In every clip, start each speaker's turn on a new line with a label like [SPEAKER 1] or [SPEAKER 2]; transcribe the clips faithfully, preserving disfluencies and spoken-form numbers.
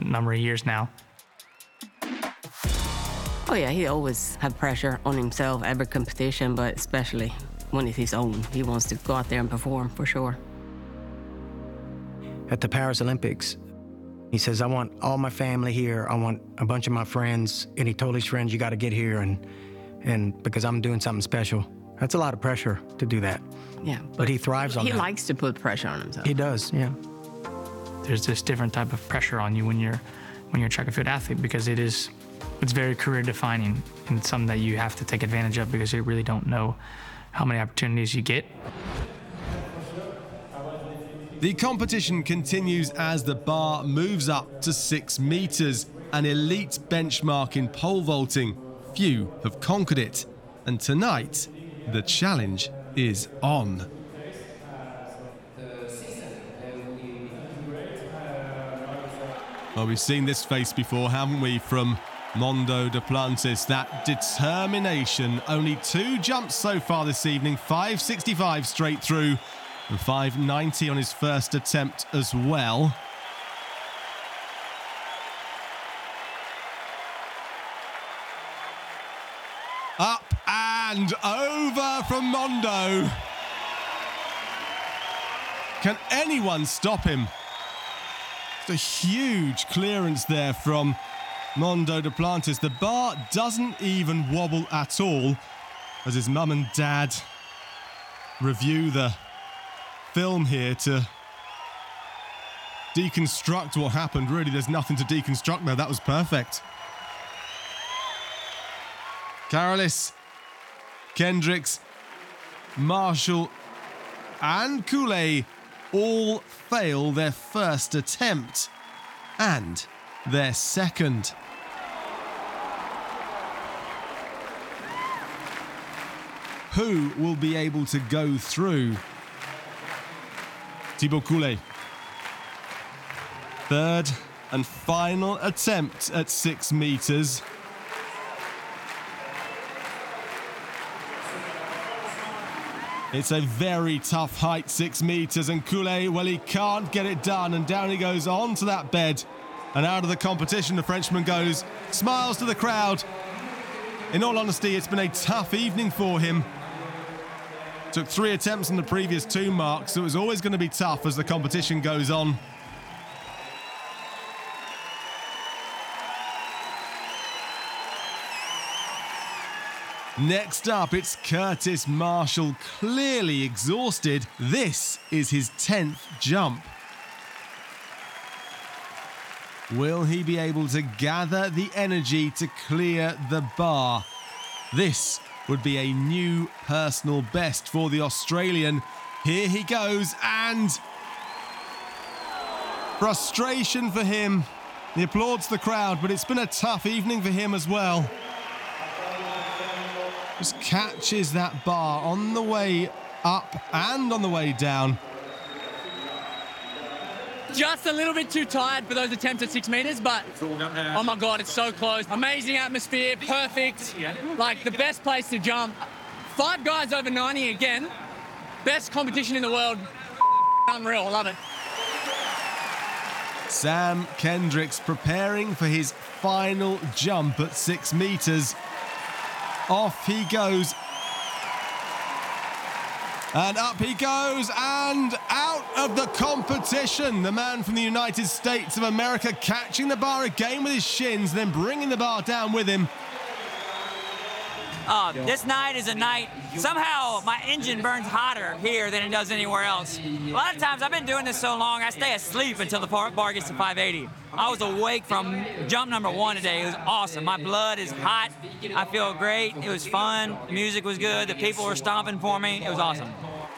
[SPEAKER 1] number of years now.
[SPEAKER 2] Oh yeah, he always have pressure on himself, every competition, but especially when it's his own. He wants to go out there and perform, for sure.
[SPEAKER 3] At the Paris Olympics, he says, I want all my family here. I want a bunch of my friends. And he told his friends, you got to get here, and and because I'm doing something special. That's a lot of pressure to do that.
[SPEAKER 2] Yeah.
[SPEAKER 3] But he thrives on
[SPEAKER 2] he
[SPEAKER 3] that.
[SPEAKER 2] He likes to put pressure on himself.
[SPEAKER 3] He does, yeah.
[SPEAKER 1] There's this different type of pressure on you when you're when you're a track and field athlete, because it is it's very career defining, and it's something that you have to take advantage of because you really don't know how many opportunities you get.
[SPEAKER 4] The competition continues as the bar moves up to six meters, an elite benchmark in pole vaulting. Few have conquered it, and tonight the challenge is on. Well, we've seen this face before, haven't we, from Mondo Duplantis? That determination. Only two jumps so far this evening, five sixty-five straight through and five ninety on his first attempt as well. Up and over from Mondo. Can anyone stop him? It's a huge clearance there from Mondo Duplantis. The bar doesn't even wobble at all as his mum and dad review the film here to deconstruct what happened. Really, there's nothing to deconstruct there. That was perfect. Carolis, Kendricks, Marshall and Kooley all fail their first attempt and their second. Who will be able to go through? Thibaut Kooley. Third and final attempt at six meters. It's a very tough height, six meters, and Kooley, well, he can't get it done, and down he goes onto that bed, and out of the competition the Frenchman goes, smiles to the crowd. In all honesty, it's been a tough evening for him. Took three attempts in the previous two marks, so it was always going to be tough as the competition goes on. Next up, it's Curtis Marshall, clearly exhausted. This is his tenth jump. Will he be able to gather the energy to clear the bar? This would be a new personal best for the Australian. Here he goes, and frustration for him. He applauds the crowd, but it's been a tough evening for him as well. Just catches that bar on the way up and on the way down.
[SPEAKER 5] Just a little bit too tired for those attempts at six meters, but oh my God, it's so close. Amazing atmosphere, perfect. Like the best place to jump. Five guys over ninety again. Best competition in the world. Unreal, I love it.
[SPEAKER 4] Sam Kendricks preparing for his final jump at six meters. Off he goes. And up he goes, and out of the competition. The man from the United States of America catching the bar again with his shins, then bringing the bar down with him.
[SPEAKER 6] Uh, this night is a night, somehow my engine burns hotter here than it does anywhere else. A lot of times I've been doing this so long, I stay asleep until the bar bar gets to five eighty. I was awake from jump number one today. It was awesome. My blood is hot. I feel great. It was fun. The music was good. The people were stomping for me. It was awesome.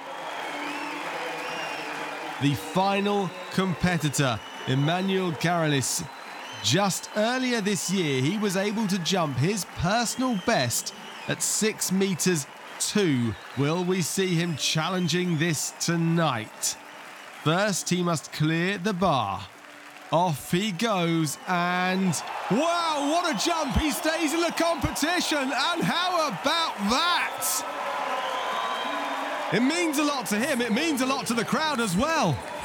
[SPEAKER 4] The final competitor, Emmanuel Carolis. Just earlier this year, he was able to jump his personal best at six meters two. Will we see him challenging this tonight? First, he must clear the bar. Off he goes, and wow, what a jump! He stays in the competition, and how about that? It means a lot to him, it means a lot to the crowd as well.